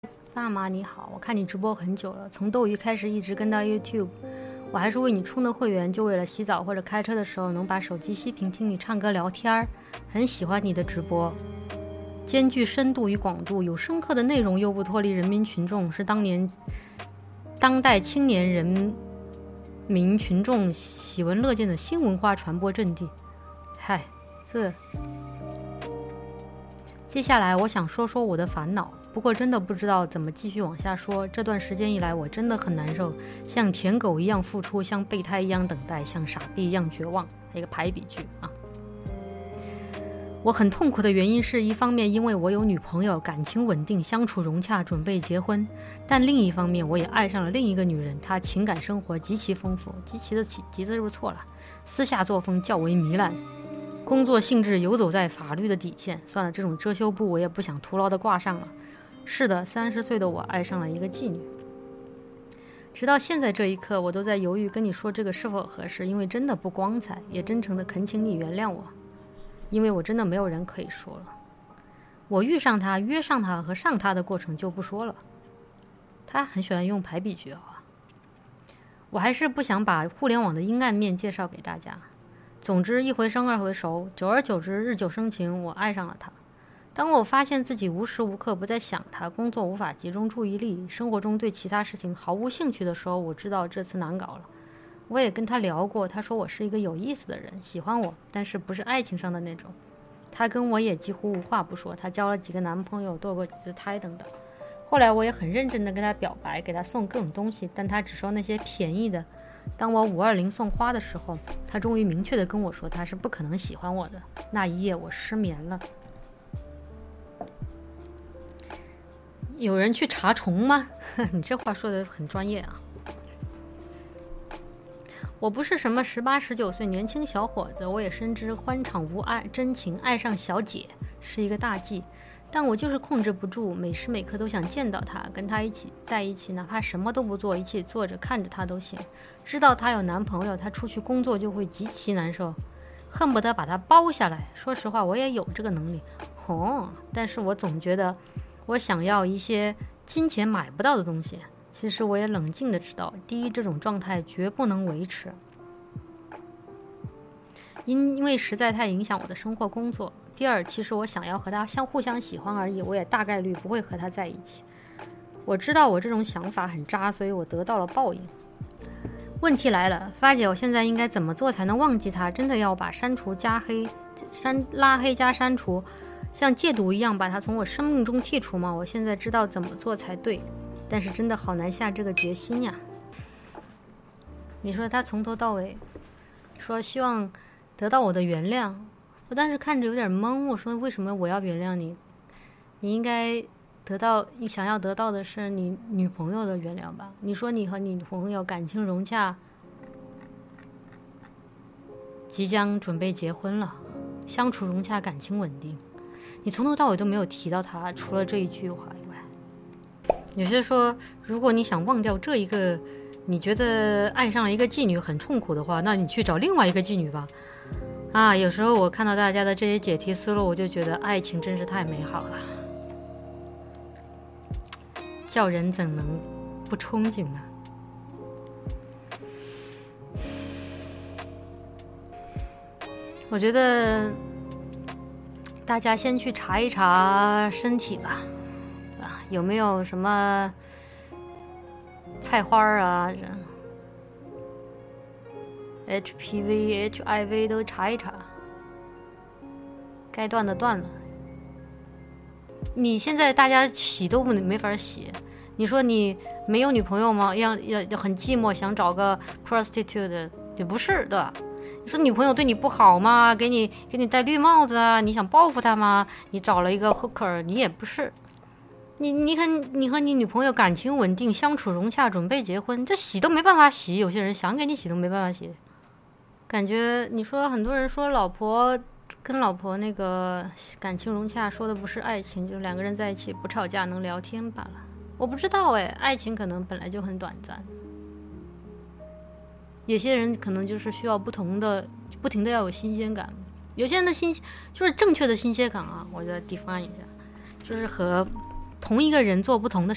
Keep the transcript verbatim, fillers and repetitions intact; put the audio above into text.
爸妈你好，我看你直播很久了，从斗鱼开始一直跟到 YouTube， 我还是为你充的会员，就为了洗澡或者开车的时候能把手机熄屏听你唱歌聊天，很喜欢你的直播，兼具深度与广度，有深刻的内容又不脱离人民群众，是当年当代青年人民群众喜闻乐见的新文化传播阵地。嗨，这接下来我想说说我的烦恼，不过真的不知道怎么继续往下说。这段时间以来我真的很难受，像舔狗一样付出，像备胎一样等待，像傻逼一样绝望。一个排比句啊。我很痛苦的原因是，一方面因为我有女朋友，感情稳定，相处融洽，准备结婚，但另一方面我也爱上了另一个女人，她情感生活极其丰富，极其的极字是不是错了？私下作风较为糜烂，工作性质游走在法律的底线。算了，这种遮羞布我也不想徒劳的挂上了。是的，三十岁的我爱上了一个妓女。直到现在这一刻，我都在犹豫跟你说这个是否合适，因为真的不光彩，也真诚的恳请你原谅我，因为我真的没有人可以说了。我遇上他、约上他和上他的过程就不说了。他很喜欢用排比句啊。我还是不想把互联网的阴暗面介绍给大家。总之，一回生二回熟，久而久之，日久生情，我爱上了他。当我发现自己无时无刻不在想他，工作无法集中注意力，生活中对其他事情毫无兴趣的时候，我知道这次难搞了。我也跟他聊过，他说我是一个有意思的人，喜欢我，但是不是爱情上的那种。他跟我也几乎无话不说，他交了几个男朋友，堕过几次胎等等。后来我也很认真地跟他表白，给他送各种东西，但他只收那些便宜的。当我五二零送花的时候，他终于明确地跟我说他是不可能喜欢我的。那一夜我失眠了。有人去查重吗？你这话说得很专业啊。我不是什么十八十九岁年轻小伙子，我也深知欢场无爱真情，爱上小姐是一个大忌，但我就是控制不住，每时每刻都想见到她，跟她一起在一起，哪怕什么都不做，一起坐着看着她都行。知道她有男朋友，她出去工作就会极其难受，恨不得把她包下来。说实话，我也有这个能力，哦，但是我总觉得我想要一些金钱买不到的东西。其实我也冷静地知道，第一，这种状态绝不能维持，因因为实在太影响我的生活工作。第二，其实我想要和他相互相喜欢而已，我也大概率不会和他在一起。我知道我这种想法很渣，所以我得到了报应。问题来了，发姐，我现在应该怎么做才能忘记他？真的要把删除加黑删拉黑加删除像戒毒一样把他从我生命中剔除吗？我现在知道怎么做才对，但是真的好难下这个决心呀。你说他从头到尾说希望得到我的原谅，我当时看着有点懵，我说为什么我要原谅你？你应该得到你想要得到的是你女朋友的原谅吧？你说你和你女朋友感情融洽，即将准备结婚了，相处融洽，感情稳定，你从头到尾都没有提到他，除了这一句话以外。有些说，如果你想忘掉这一个你觉得爱上了一个妓女很痛苦的话，那你去找另外一个妓女吧。啊，有时候我看到大家的这些解题思路，我就觉得爱情真是太美好了，叫人怎能不憧憬呢？我觉得大家先去查一查身体吧，对吧？有没有什么菜花啊，这 H P V、H I V 都查一查，该断的断了。你现在大家洗都不没法洗，你说你没有女朋友吗？要要很寂寞，想找个 prostitute 也不是，对吧？你说女朋友对你不好吗？给你给你戴绿帽子啊？你想报复她吗？你找了一个 hooker， 你也不是。你你看，你和你女朋友感情稳定，相处融洽，准备结婚，这洗都没办法洗。有些人想给你洗都没办法洗。感觉你说很多人说老婆跟老婆那个感情融洽，说的不是爱情，就两个人在一起不吵架能聊天罢了。我不知道哎，爱情可能本来就很短暂。有些人可能就是需要不同的，不停的要有新鲜感。有些人的新就是正确的新鲜感啊，我再 define 一下，就是和同一个人做不同的